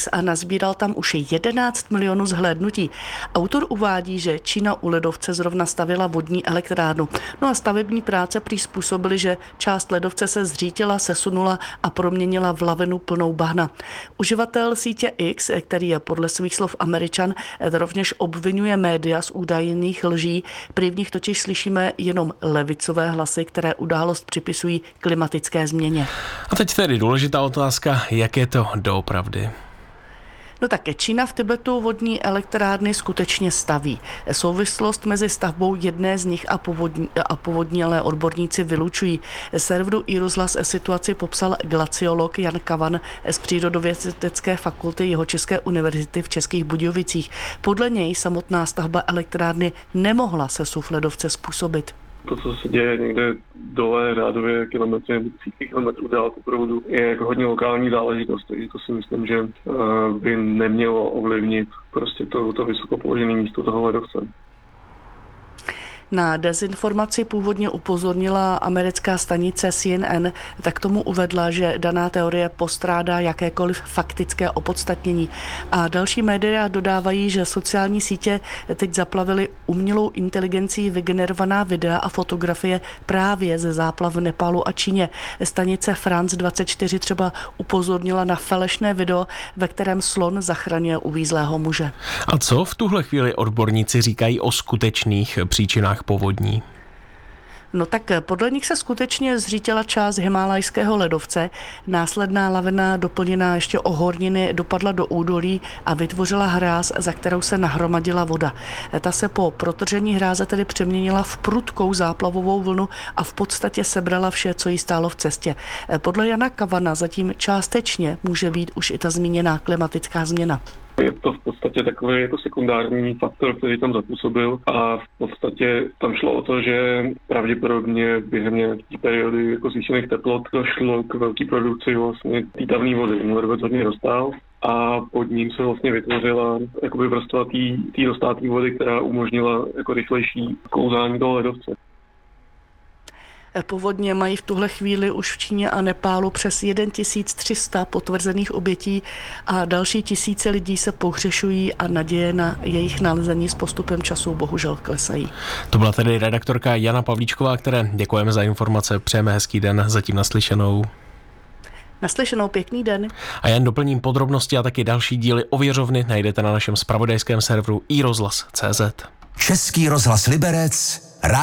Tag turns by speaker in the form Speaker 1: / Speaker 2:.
Speaker 1: X a nazbíral tam už 11 milionů zhlédnutí. Autor uvádí, že Čína u ledovce zrovna stavěla vodní elektrárnu. No a stavební práce prý způsobily, že část ledovce se zřítila, sesunula a proměnila v lavinu plnou bahna. Uživatel sítě X, který je podle svých slov Američan, rovněž obvinuje média z údajných lží. Prý v nich totiž slyšíme jenom levicové hlasy, které událost připisují klimatické změně.
Speaker 2: A teď tedy důležitá otázka, jak je to doopravdy?
Speaker 1: No tak Čína v Tibetu vodní elektrárny skutečně staví. Souvislost mezi stavbou jedné z nich a povodní ale odborníci vylučují. Serveru iRozhlas situaci popsal glaciolog Jan Kavan z Přírodovědecké fakulty Jihočeské univerzity v Českých Budějovicích. Podle něj samotná stavba elektrárny nemohla sesuv ledovce způsobit.
Speaker 3: To, co se děje někde dole řádově kilometry, desítky kilometrů dál po proudu, je jako hodně lokální záležitost. Takže to si myslím, že by nemělo ovlivnit prostě to vysoko položené místo toho ledovce.
Speaker 1: Na dezinformaci původně upozornila americká stanice CNN, tak tomu uvedla, že daná teorie postrádá jakékoliv faktické opodstatnění. A další média dodávají, že sociální sítě teď zaplavily umělou inteligencí vygenerovaná videa a fotografie právě ze záplav v Nepálu a Číně. Stanice France 24 třeba upozornila na falešné video, ve kterém slon zachraňuje uvízlého muže.
Speaker 2: A co v tuhle chvíli odborníci říkají o skutečných příčinách povodní?
Speaker 1: No tak podle nich se skutečně zřítila část himálajského ledovce. Následná lavina doplněná ještě o horniny dopadla do údolí a vytvořila hráz, za kterou se nahromadila voda. Ta se po protržení hráze tedy přeměnila v prudkou záplavovou vlnu a v podstatě sebrala vše, co jí stálo v cestě. Podle Jana Kavana zatím částečně může být už i ta zmíněná klimatická změna.
Speaker 3: Je to v podstatě takový jako sekundární faktor, který tam zapůsobil a v podstatě tam šlo o to, že pravděpodobně během nějaké periody jako zvýšených teplot došlo k velké produkci vlastně títavné vody. Ledovec hodně dostal a pod ním se vlastně vytvořila jakoby vrstva té dostáté vody, která umožnila jako rychlejší klouzání toho ledovce.
Speaker 1: Povodně mají v tuhle chvíli už v Číně a Nepálu přes 1300 potvrzených obětí a další tisíce lidí se pohřešují a naděje na jejich nalezení s postupem času bohužel klesají.
Speaker 2: To byla tedy redaktorka Jana Pavlíčková, které děkujeme za informace, přejeme hezký den, zatím naslyšenou.
Speaker 1: Naslyšenou, pěkný den.
Speaker 2: A jen doplním podrobnosti a taky další díly Ověřovny najdete na našem zpravodajském serveru iRozhlas.cz.
Speaker 4: Český rozhlas Liberec,